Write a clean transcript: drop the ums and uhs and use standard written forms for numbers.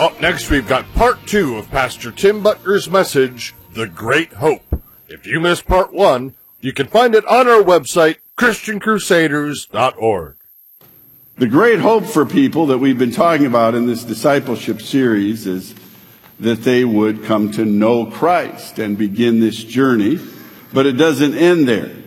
Up next, we've got part 2 of Pastor Tim Butler's message, The Great Hope. If you missed part 1, you can find it on our website, ChristianCrusaders.org. The great hope for people that we've been talking about in this discipleship series is that they would come to know Christ and begin this journey, but it doesn't end there.